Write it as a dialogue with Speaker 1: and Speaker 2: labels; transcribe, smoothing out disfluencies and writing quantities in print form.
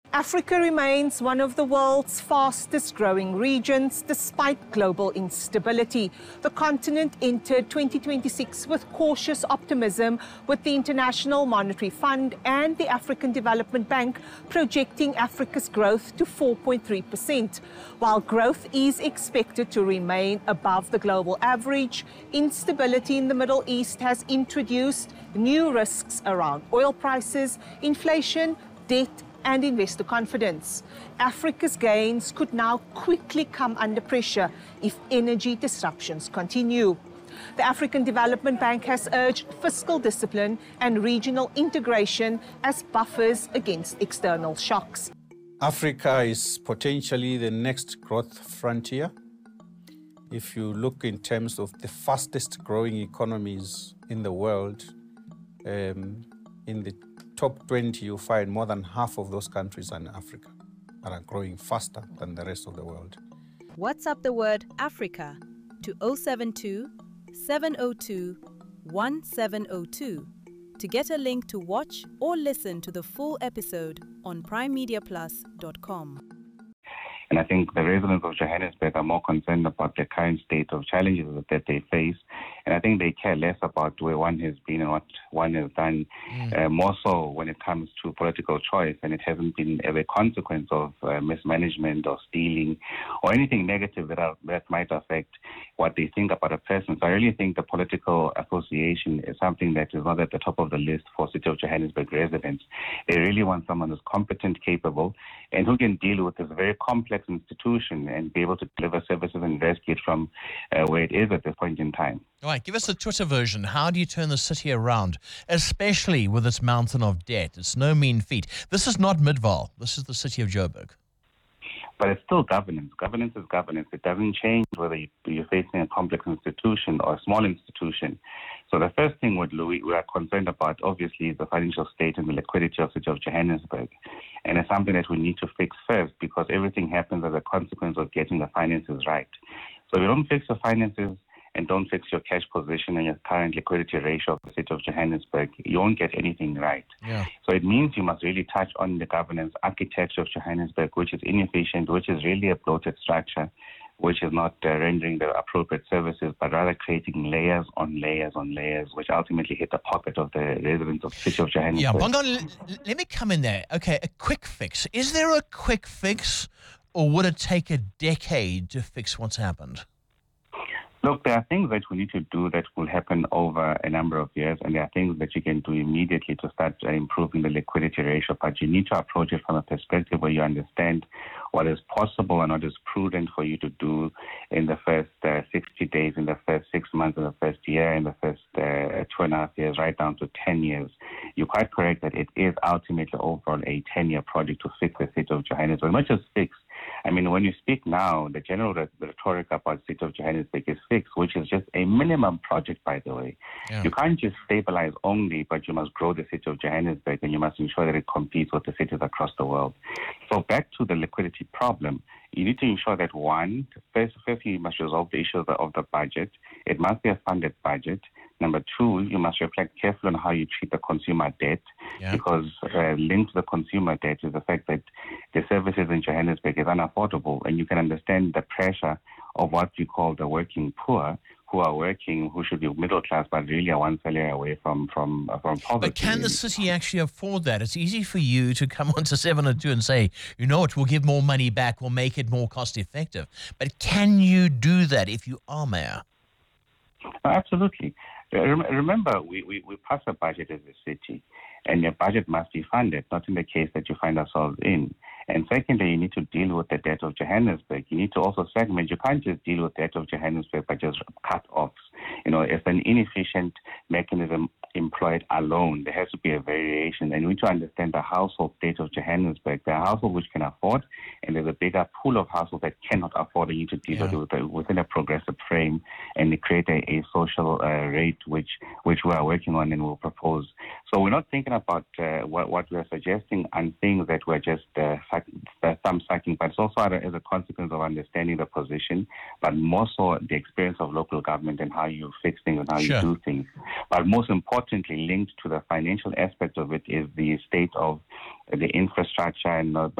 Speaker 1: Africa remains one of the world's fastest growing regions despite global instability. The continent entered 2026 with cautious optimism, with the International Monetary Fund and the African Development Bank projecting Africa's growth to 4.3%. While growth is expected to remain above the global average, instability in the Middle East has introduced new risks around oil prices, inflation, debt, and investor confidence. Africa's gains could now quickly come under pressure if energy disruptions continue. The African Development Bank has urged fiscal discipline and regional integration as buffers against external shocks.
Speaker 2: Africa is potentially the next growth frontier. If you look in terms of the fastest growing economies in the world, in the top 20, you find more than half of those countries are in Africa and are growing faster than the rest of the world.
Speaker 3: WhatsApp the word Africa to 072 702 1702 to get a link to watch or listen to the full episode on primemediaplus.com.
Speaker 4: And I think the residents of Johannesburg are more concerned about the current state of challenges that they face. And I think they care less about where one has been and what one has done, more so when it comes to political choice. And it hasn't been a consequence of mismanagement or stealing or anything negative that might affect what they think about a person. So I really think the political association is something that is not at the top of the list for City of Johannesburg residents. They really want someone who's competent, capable, and who can deal with this very complex institution and be able to deliver services and rescue it from where it is at this point in time.
Speaker 5: All right, give us the Twitter version. How do you turn the city around, especially with its mountain of debt? It's no mean feat. This is not Midvaal. This is the city of Joburg.
Speaker 4: But it's still governance. Governance is governance. It doesn't change whether you're facing a complex institution or a small institution. So the first thing we are concerned about, obviously, is the financial state and the liquidity of the city of Johannesburg. And it's something that we need to fix first, because everything happens as a consequence of getting the finances right. So if you don't fix the finances and don't fix your cash position and your current liquidity ratio of the city of Johannesburg, you won't get anything right.
Speaker 5: Yeah.
Speaker 4: So it means you must really touch on the governance architecture of Johannesburg, which is inefficient, which is really a bloated structure, which is not rendering the appropriate services, but rather creating layers on layers on layers, which ultimately hit the pocket of the residents of the city of Johannesburg.
Speaker 5: Yeah, Bongo, let me come in there. Okay, a quick fix. Is there a quick fix, or would it take a decade to fix what's happened?
Speaker 4: Look, there are things that we need to do that will happen over a number of years, and there are things that you can do immediately to start improving the liquidity ratio, but you need to approach it from a perspective where you understand what is possible and what is prudent for you to do in the first 60 days, in the first 6 months, in the first year, in the first 2.5 years, right down to 10 years. You're quite correct that it is ultimately overall a 10-year project to fix the city of Johannesburg, not just fix. I mean, when you speak now, the general rhetoric about the city of Johannesburg is fixed, which is just a minimum project, by the way. Yeah. You can't just stabilize only, but you must grow the city of Johannesburg, and you must ensure that it competes with the cities across the world. So back to the liquidity problem, you need to ensure that, one, firstly, you must resolve the issue of the budget. It must be a funded budget. Number two, you must reflect carefully on how you treat the consumer debt, because linked to the consumer debt is the fact that the services in Johannesburg is unaffordable, and you can understand the pressure of what you call the working poor, who are working, who should be middle class, but really are one salary away from poverty.
Speaker 5: But can the city actually afford that? It's easy for you to come onto 702 and say, you know what, we'll give more money back, we'll make it more cost effective. But can you do that if you are mayor?
Speaker 4: Absolutely. Remember, we pass a budget as a city, and your budget must be funded, not in the case that you find ourselves in. And secondly, you need to deal with the debt of Johannesburg. You need to also segment. You can't just deal with the debt of Johannesburg by just cut-offs. You know, it's an inefficient mechanism employed alone. There has to be a variation, and we need to understand the household state of Johannesburg. There are households which can afford, and there's a bigger pool of households that cannot afford, and you need to deal with it within a progressive frame and create a social rate which we are working on and will propose. So we're not thinking about what we're suggesting and things that we're just thumb sucking, but it's also as a consequence of understanding the position, but more so the experience of local government and how you fix things and how you do things. But most importantly, linked to the financial aspect of it is the state of the infrastructure and